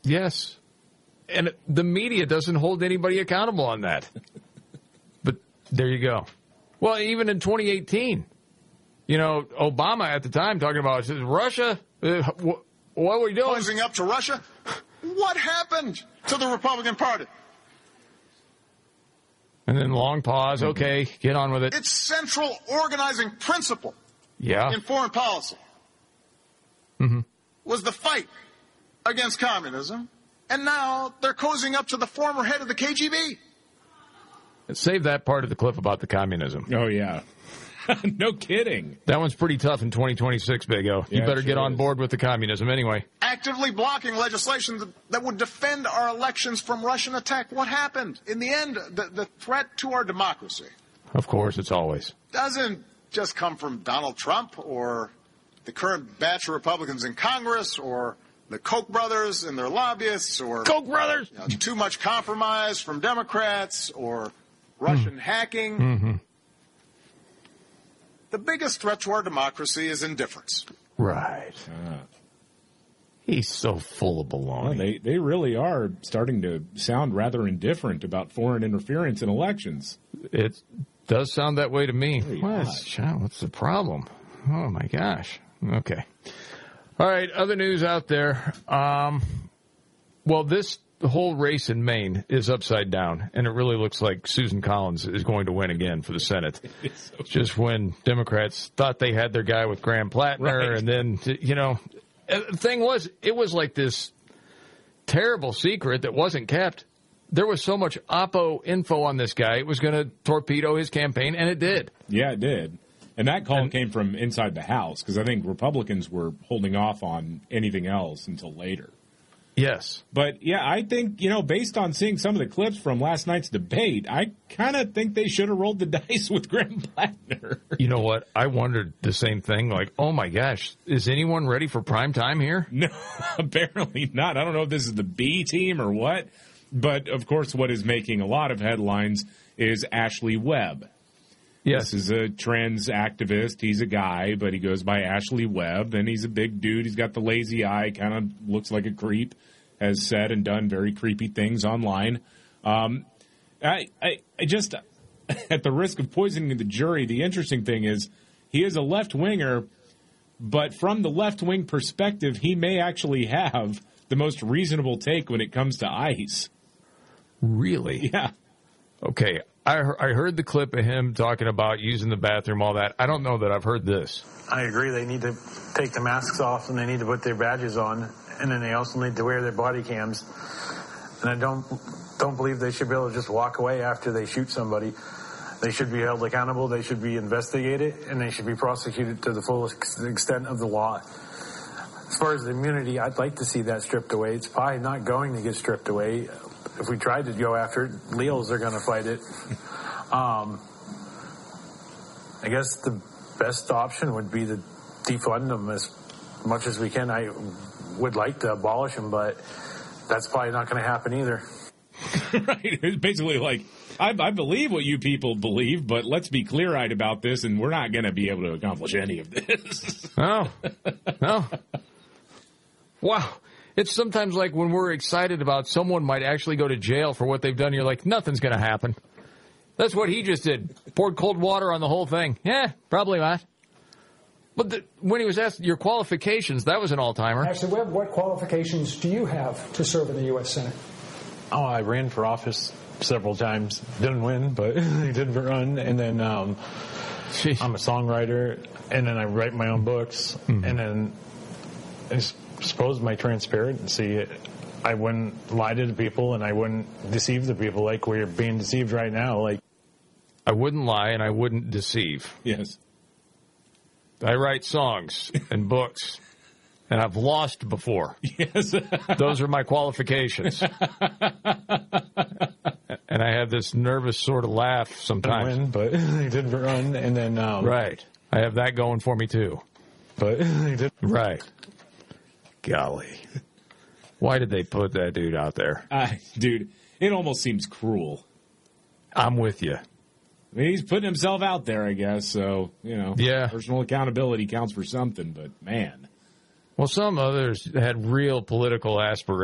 Yes. And the media doesn't hold anybody accountable on that. But there you go. Well, even in 2018, Obama at the time talking about Russia, what are we doing? Closing up to Russia? What happened to the Republican Party? And then long pause. Okay, get on with it. Its central organizing principle in foreign policy was the fight against communism, and now they're cozying up to the former head of the KGB. Save that part of the clip about the communism. Oh, yeah. No kidding. That one's pretty tough in 2026, Big O. You better get on board with the communism anyway. Actively blocking legislation that would defend our elections from Russian attack. What happened? In the end, the threat to our democracy. Of course, it's always. Doesn't just come from Donald Trump or the current batch of Republicans in Congress or the Koch brothers and their lobbyists or Koch brothers. Too much compromise from Democrats or Russian hacking. Mm-hmm. The biggest threat to our democracy is indifference. Right. He's so full of baloney. Well, they really are starting to sound rather indifferent about foreign interference in elections. It does sound that way to me. Very What's the problem? Oh, my gosh. Okay. All right, other news out there. This whole race in Maine is upside down, and it really looks like Susan Collins is going to win again for the Senate. Just when Democrats thought they had their guy with Graham Plattner, and then, the thing was, it was like this terrible secret that wasn't kept. There was so much Oppo info on this guy, it was going to torpedo his campaign, and it did. Yeah, it did. And that call came from inside the House, because I think Republicans were holding off on anything else until later. Yes. But, I think, based on seeing some of the clips from last night's debate, I kind of think they should have rolled the dice with Graham Plattner. You know what? I wondered the same thing. Like, oh, my gosh, is anyone ready for prime time here? No, apparently not. I don't know if this is the B team or what. But, of course, what is making a lot of headlines is Ashley Webb. Yes. This is a trans activist. He's a guy, but he goes by Ashley Webb, and he's a big dude. He's got the lazy eye, kind of looks like a creep, has said and done very creepy things online. I just, at the risk of poisoning the jury, the interesting thing is he is a left-winger, but from the left-wing perspective, he may actually have the most reasonable take when it comes to ICE. Really? Yeah. Okay. I heard the clip of him talking about using the bathroom, all that. I don't know that I've heard this. I agree. They need to take the masks off and they need to put their badges on, and then they also need to wear their body cams. And I don't believe they should be able to just walk away after they shoot somebody. They should be held accountable. They should be investigated, and they should be prosecuted to the fullest extent of the law. As far as the immunity, I'd like to see that stripped away. It's probably not going to get stripped away. If we tried to go after it, Leals are going to fight it. I guess the best option would be to defund them as much as we can. I would like to abolish them, but that's probably not going to happen either. Right. It's basically like, I believe what you people believe, but let's be clear-eyed about this, and we're not going to be able to accomplish any of this. No. Wow. It's sometimes like when we're excited about someone might actually go to jail for what they've done, you're like, nothing's going to happen. That's what he just did. Poured cold water on the whole thing. Yeah, probably not. But when he was asked your qualifications, that was an all-timer. Ashley Webb, what qualifications do you have to serve in the U.S. Senate? Oh, I ran for office several times. Didn't win, but I did run. And then I'm a songwriter, and then I write my own books. Mm-hmm. And then I suppose my transparency, I wouldn't lie to the people, and I wouldn't deceive the people like we're being deceived right now. Like, I wouldn't lie, and I wouldn't deceive. Yes. I write songs and books, and I've lost before. Yes. Those are my qualifications. And I have this nervous sort of laugh sometimes. Win, but I did run, and then... Right. I have that going for me, too. But I did... Right. Golly. Why did they put that dude out there? Dude, it almost seems cruel. I'm with you. I mean, he's putting himself out there, I guess, so, yeah. Personal accountability counts for something, but man. Well, some others had real political aspirations.